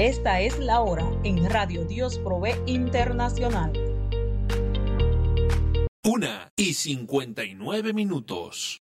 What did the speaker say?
Esta es la hora en Radio Dios Provee Internacional. 1:59.